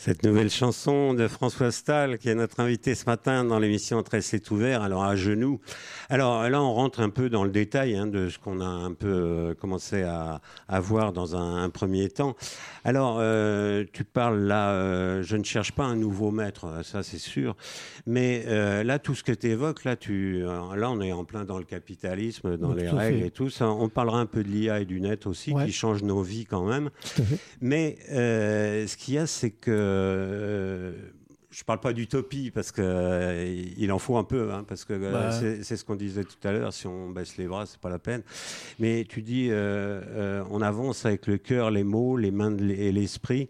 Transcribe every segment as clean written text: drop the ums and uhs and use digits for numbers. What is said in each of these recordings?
Cette nouvelle chanson de François Stahl, qui est notre invité ce matin dans l'émission Très c'est ouvert, alors à genoux. Alors là, on rentre un peu dans le détail de ce qu'on a un peu commencé à voir dans un premier temps. Alors, tu parles là, je ne cherche pas un nouveau maître, ça c'est sûr, mais là, tout ce que tu évoques, là, on est en plein dans le capitalisme, dans les règles et tout ça. On parlera un peu de l'IA et du net aussi, qui change nos vies quand même. Tout à fait. Mais ce qu'il y a, c'est que je parle pas d'utopie parce que il en faut un peu, parce que c'est ce qu'on disait tout à l'heure. Si on baisse les bras, c'est pas la peine. Mais tu dis, on avance avec le cœur, les mots, les mains et l'esprit.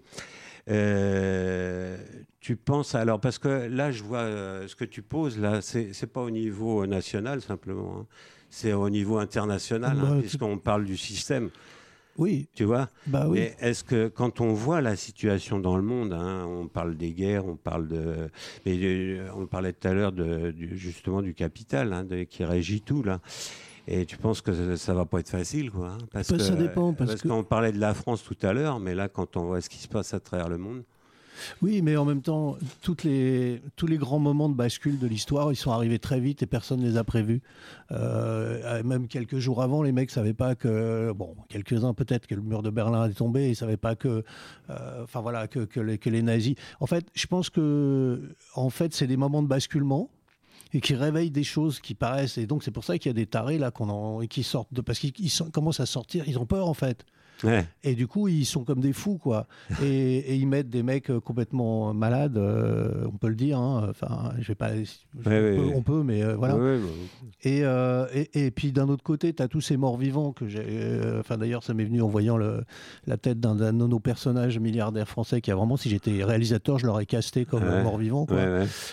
Tu penses alors, parce que là, je vois ce que tu poses là, c'est pas au niveau national simplement, c'est au niveau international, puisqu'on parle du système. Oui. Tu vois. Oui. Mais est-ce que quand on voit la situation dans le monde, on parle des guerres, on parlait tout à l'heure justement du capital qui régit tout là. Et tu penses que ça va pas être facile, quoi, ça dépend. Parce qu'on parlait de la France tout à l'heure, mais là, quand on voit ce qui se passe à travers le monde. Oui, mais en même temps, tous les grands moments de bascule de l'histoire, ils sont arrivés très vite et personne ne les a prévus. Même quelques jours avant, les mecs ne savaient pas que, quelques-uns peut-être, que le mur de Berlin est tombé, ils ne savaient pas que les nazis... En fait, je pense que c'est des moments de basculement et qui réveillent des choses qui paraissent... Et donc, c'est pour ça qu'il y a des tarés là, qui sortent parce qu'ils commencent à sortir, ils ont peur en fait. Ouais. Et du coup, ils sont comme des fous, quoi. Et ils mettent des mecs complètement malades, on peut le dire. Enfin, je vais pas. On peut, mais voilà. Et puis d'un autre côté, tu as tous ces morts vivants que j'ai. D'ailleurs, ça m'est venu en voyant la tête d'un de nos personnages milliardaires français qui a vraiment, si j'étais réalisateur, je l'aurais casté comme mort vivant, quoi.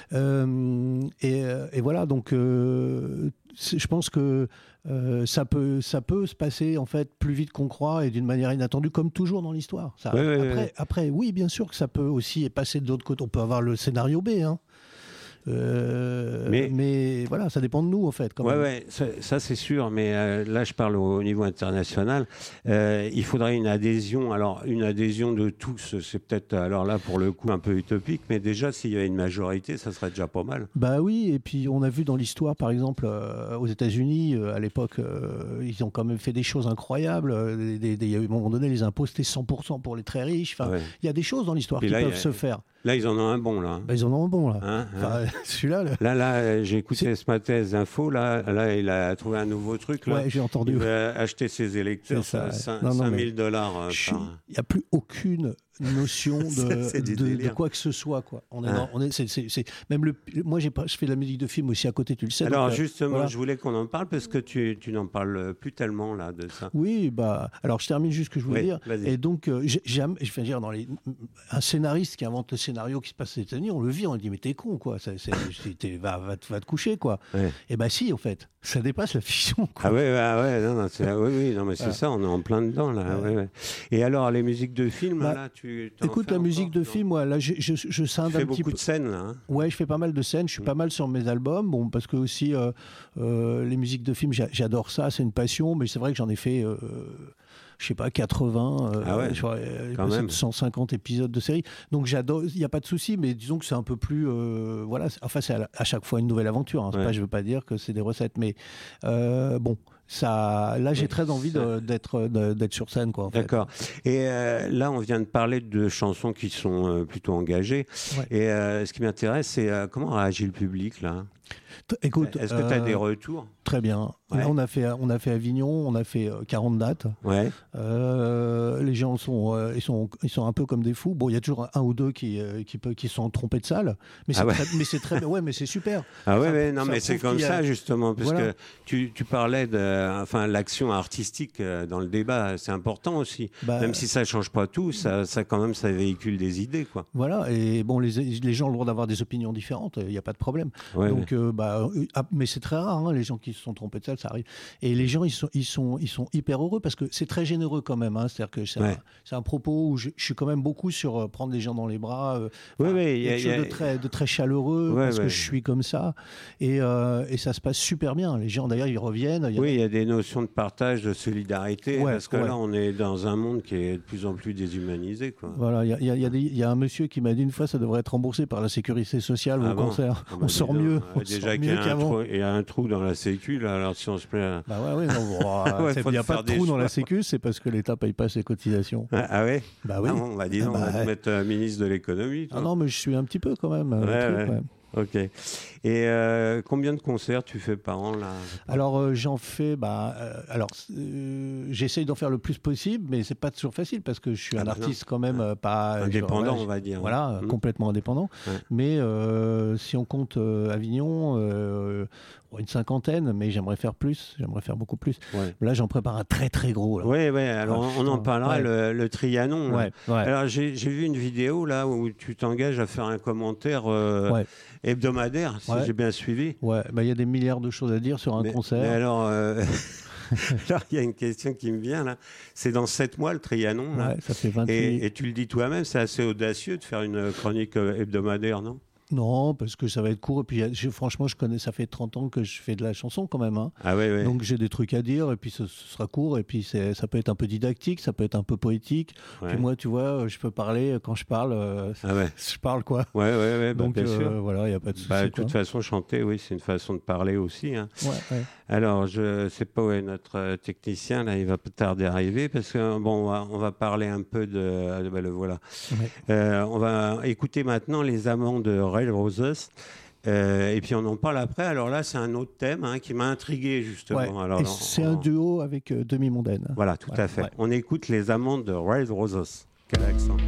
Et voilà, donc. Je pense que ça peut se passer en fait plus vite qu'on croit et d'une manière inattendue, comme toujours dans l'histoire. Après, oui, bien sûr que ça peut aussi passer de l'autre côté. On peut avoir le scénario B, mais voilà, ça dépend de nous en fait. Ça c'est sûr, mais là je parle au niveau international. Il faudrait une adhésion. Alors une adhésion de tous, c'est peut-être alors là pour le coup un peu utopique, mais déjà s'il y avait une majorité, ça serait déjà pas mal. Bah oui, et puis on a vu dans l'histoire, par exemple aux États-Unis à l'époque, ils ont quand même fait des choses incroyables. Il y a eu à un moment donné les impôts c'était 100% pour les très riches. Il y a des choses dans l'histoire qui peuvent se faire. Là, ils en ont un bon, là. Ils en ont un bon, là. Celui-là. Là, j'ai écouté ce matin les infos. Là, il a trouvé un nouveau truc. Là. Ouais, j'ai entendu. Il va acheter ses électeurs $5 000. Il n'y a plus aucune notion de quoi que ce soit, quoi. Moi, je fais de la musique de film aussi à côté, tu le sais. Alors, justement, je voulais qu'on en parle parce que tu n'en parles plus tellement, là, de ça. Oui, alors je termine juste ce que je voulais dire. Vas-y. Et donc, un scénariste qui invente le scénario qui se passe aux États-Unis, on le vit, on lui dit, mais t'es con, quoi. Va te coucher, quoi. Ouais. Et si, en fait, ça dépasse la fiction, quoi. C'est ça, on est en plein dedans, là. Ouais. Et alors, les musiques de film, là, écoute, la musique de film, là, je scinde un petit peu. Tu fais beaucoup de scènes, là. Ouais, je fais pas mal de scènes. Je suis pas mal sur mes albums. Parce que aussi, les musiques de film, j'adore ça. C'est une passion. Mais c'est vrai que j'en ai fait, je sais pas, 80, 150 épisodes de série. Donc j'adore. Il n'y a pas de souci. Mais disons que c'est un peu plus, c'est à chaque fois une nouvelle aventure. Je veux pas dire que c'est des recettes, mais là, j'ai très envie d'être sur scène, quoi. D'accord. Et là, on vient de parler de chansons qui sont plutôt engagées. Ouais. Et ce qui m'intéresse, c'est comment réagit le public, là. Écoute, est-ce que tu as des retours? Très bien. Ouais. Là, on a fait Avignon, on a fait 40 dates. Ouais. Les gens ils sont un peu comme des fous. Bon, il y a toujours un ou deux qui sont trompés de salle, mais c'est très bien. Ouais, mais c'est super. Mais c'est comme ça justement, parce que tu parlais de l'action artistique dans le débat, c'est important aussi. Même si ça change pas tout, ça quand même ça véhicule des idées, quoi. Voilà. Et bon, les gens ont le droit d'avoir des opinions différentes. Il n'y a pas de problème. Ouais, donc mais c'est très rare, hein, les gens qui se sont trompés de salle, ça arrive. Et les gens, ils sont hyper heureux parce que c'est très généreux quand même. Hein. C'est-à-dire que c'est un propos où je suis quand même beaucoup sur prendre les gens dans les bras. Quelque chose de très chaleureux parce que je suis comme ça. Et ça se passe super bien. Les gens, d'ailleurs, ils reviennent. Il y a des notions de partage, de solidarité, parce que là, on est dans un monde qui est de plus en plus déshumanisé. Quoi. Voilà, il y a un monsieur qui m'a dit une fois, ça devrait être remboursé par la sécurité sociale au concert. On sort mieux. Déjà qu'il y a un trou dans la Sécu, là, alors si on se plaît... il n'y a pas de trou dans la Sécu, c'est parce que l'État ne paye pas ses cotisations. Ah ouais? Bah oui. On va te mettre ministre de l'économie. Ah non, mais je suis un petit peu quand même. Ok. Et combien de concerts tu fais par an là? Alors j'en fais, j'essaye d'en faire le plus possible, mais c'est pas toujours facile parce que je suis un artiste quand même pas indépendant, on va dire. Voilà, complètement indépendant. Ouais. Mais si on compte Avignon, une cinquantaine, mais j'aimerais faire plus, j'aimerais faire beaucoup plus. Ouais. Là, j'en prépare un très très gros. Oui, alors on en parlera, le Trianon. Ouais. Alors j'ai vu une vidéo là où tu t'engages à faire un commentaire hebdomadaire, si j'ai bien suivi. Ouais, il y a des milliards de choses à dire sur un concert. Mais alors, alors, il y a une question qui me vient là. C'est dans 7 mois le Trianon. Là. Ouais, ça fait 28. Et tu le dis toi-même, c'est assez audacieux de faire une chronique hebdomadaire, non? Non, parce que ça va être court. Et puis, franchement, ça fait 30 ans que je fais de la chanson quand même. Hein. Ah oui. Donc, j'ai des trucs à dire. Et puis, ce sera court. Et puis, ça peut être un peu didactique. Ça peut être un peu poétique. Ouais. Puis, moi, tu vois, je peux parler. Quand je parle, je parle quoi. Ouais. Donc, bien sûr. Voilà, il n'y a pas de souci. De toute façon, chanter, oui, c'est une façon de parler aussi. Hein. Ouais. Alors, je ne sais pas où est notre technicien. Là, il va pas tarder à arriver. Parce que, on va parler un peu de... le voilà. Ouais. On va écouter maintenant les amants de Red Roses. Et puis on en parle après. Alors là, c'est un autre thème qui m'a intrigué justement. Ouais. Alors, c'est un duo avec Demi Mondaine. Voilà, tout à fait. Ouais. On écoute les amants de Red Roses. Quel accent!